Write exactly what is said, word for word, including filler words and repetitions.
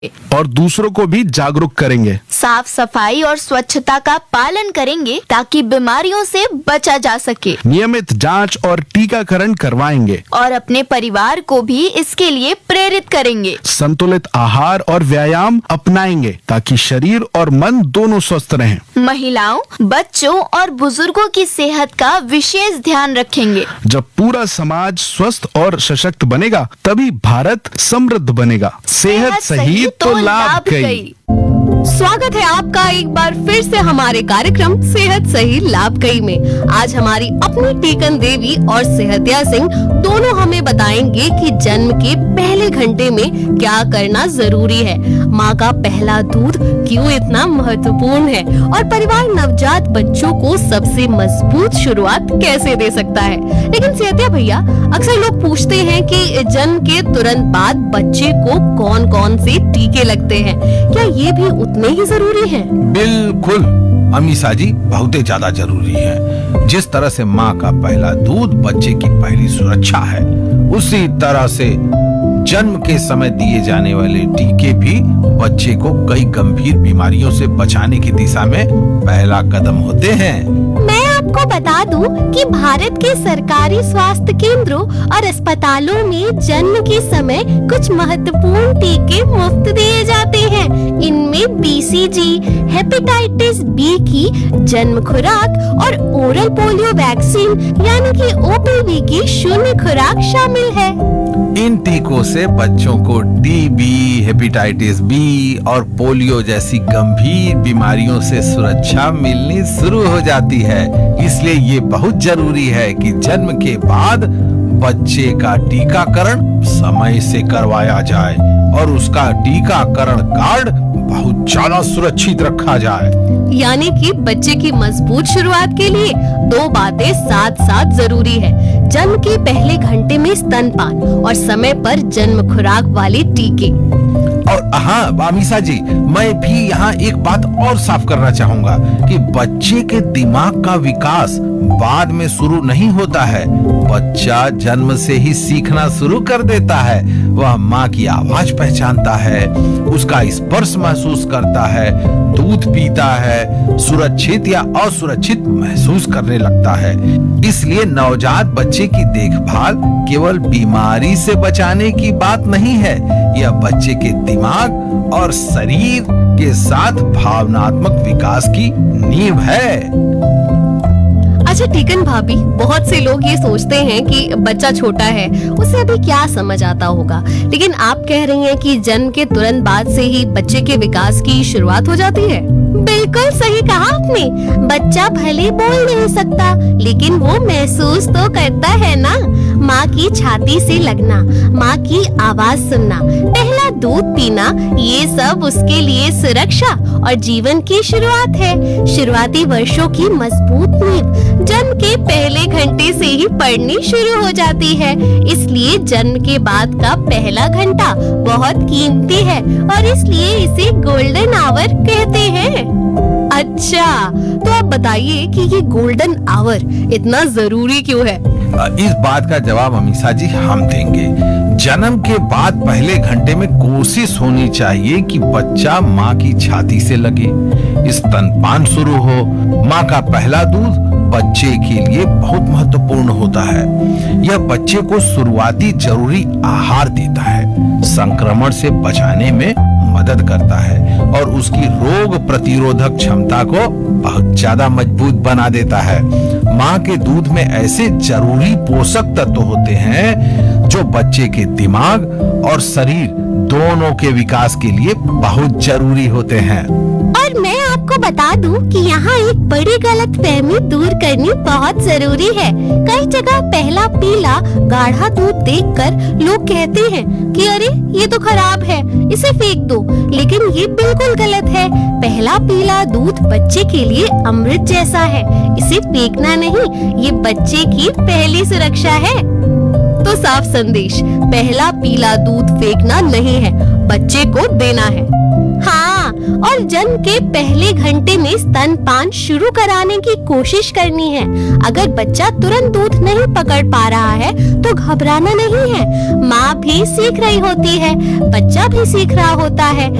और दूसरों को भी जागरूक करेंगे। साफ सफाई और स्वच्छता का पालन करेंगे ताकि बीमारियों से बचा जा सके। नियमित जांच और टीकाकरण करवाएंगे और अपने परिवार को भी इसके लिए प्रेरित करेंगे। संतुलित आहार और व्यायाम अपनाएंगे ताकि शरीर और मन दोनों स्वस्थ रहें। महिलाओं, बच्चों और बुजुर्गों की सेहत का विशेष ध्यान रखेंगे। जब पूरा समाज स्वस्थ और सशक्त बनेगा तभी भारत समृद्ध बनेगा। सेहत सही तो लाभ कई। स्वागत है आपका एक बार फिर से हमारे कार्यक्रम सेहत सही लाभ कई में। आज हमारी अपनी टीकन देवी और सेहतिया सिंह दोनों हमें बताएंगे कि जन्म के पहले घंटे में क्या करना जरूरी है, माँ का पहला दूध क्यों इतना महत्वपूर्ण है और परिवार नवजात बच्चों को सबसे मजबूत शुरुआत कैसे दे सकता है। लेकिन सेहतिया भैया, अक्सर लोग पूछते हैं कि जन्म के तुरंत बाद बच्चे को कौन कौन से टीके लगते हैं, क्या ये भी उतने ही जरूरी है? बिल्कुल अमीषा जी, बहुत ही ज्यादा जरूरी है। जिस तरह से माँ का पहला दूध बच्चे की पहली सुरक्षा है, उसी तरह से जन्म के समय दिए जाने वाले टीके भी बच्चे को कई गंभीर बीमारियों से बचाने की दिशा में पहला कदम होते हैं। मैं आपको बता दूं कि भारत के सरकारी स्वास्थ्य केंद्रों और अस्पतालों में जन्म के समय कुछ महत्वपूर्ण टीके मुफ्त दिए जाते हैं। इनमें बीसीजी, हेपेटाइटिस बी की जन्म खुराक और ओरल पोलियो वैक्सीन यानी कि ओपीवी की शून्य खुराक शामिल है। इन टीकों से बच्चों को टीबी, हेपेटाइटिस बी और पोलियो जैसी गंभीर बीमारियों से सुरक्षा मिलनी शुरू हो जाती है। इसलिए ये बहुत जरूरी है कि जन्म के बाद बच्चे का टीकाकरण समय से करवाया जाए और उसका टीकाकरण कार्ड बहुत ज्यादा सुरक्षित रखा जाए। यानी कि बच्चे की मजबूत शुरुआत के लिए दो बातें साथ साथ जरूरी है। जन्म के पहले घंटे में स्तनपान और समय पर जन्म खुराक वाले टीके। और हाँ अमीषा जी, मैं भी यहाँ एक बात और साफ करना चाहूँगा कि बच्चे के दिमाग का विकास बाद में शुरू नहीं होता है। बच्चा जन्म से ही सीखना शुरू कर देता है। वह माँ की आवाज पहचानता है, उसका स्पर्श महसूस करता है, दूध पीता है, सुरक्षित या असुरक्षित महसूस करने लगता है। इसलिए नवजात बच्चे की देखभाल केवल बीमारी से बचाने की बात नहीं है, यह बच्चे के दिमाग और शरीर के साथ भावनात्मक विकास की नींव है। अच्छा टीकन भाभी, बहुत से लोग ये सोचते हैं कि बच्चा छोटा है, उसे अभी क्या समझ आता होगा, लेकिन आप कह रही हैं कि जन्म के तुरंत बाद से ही बच्चे के विकास की शुरुआत हो जाती है। बिल्कुल सही कहा आपने। बच्चा भले बोल नहीं सकता, लेकिन वो महसूस तो करता है ना। माँ की छाती से लगना, माँ की आवाज सुनना, पहला दूध पीना, ये सब उसके लिए सुरक्षा और जीवन की शुरुआत है। शुरुआती वर्षों की मजबूत नींव जन्म के पहले घंटे से ही पड़नी शुरू हो जाती है। इसलिए जन्म के बाद का पहला घंटा बहुत कीमती है और इसलिए इसे गोल्डन आवर कहते हैं। अच्छा, तो आप बताइए कि ये गोल्डन आवर इतना जरूरी क्यों है? इस बात का जवाब अमीषा जी हम देंगे। जन्म के बाद पहले घंटे में कोशिश होनी चाहिए कि बच्चा माँ की छाती से लगे, स्तनपान शुरू हो। माँ का पहला दूध बच्चे के लिए बहुत महत्वपूर्ण होता है। यह बच्चे को शुरुआती जरूरी आहार देता है, संक्रमण से बचाने में मदद करता है और उसकी रोग प्रतिरोधक क्षमता को बहुत ज्यादा मजबूत बना देता है। माँ के दूध में ऐसे जरूरी पोषक तत्व होते हैं जो बच्चे के दिमाग और शरीर दोनों के विकास के लिए बहुत जरूरी होते हैं। और मैं आपको बता दूं कि यहाँ एक बड़ी गलतफहमी दूर करनी बहुत जरूरी है। कई जगह पहला पीला गाढ़ा दूध देखकर लोग कहते हैं कि अरे ये तो खराब है, इसे फेंक दो, लेकिन ये बिल्कुल गलत है। पहला पीला दूध बच्चे के लिए अमृत जैसा है, इसे फेंकना नहीं, ये बच्चे की पहली सुरक्षा है। तो तो साफ संदेश, पहला पीला दूध फेंकना नहीं है, बच्चे को देना है। हाँ, और जन्म के पहले घंटे में स्तनपान शुरू कराने की कोशिश करनी है। अगर बच्चा तुरंत दूध नहीं पकड़ पा रहा है तो घबराना नहीं है। माँ भी सीख रही होती है, बच्चा भी सीख रहा होता है।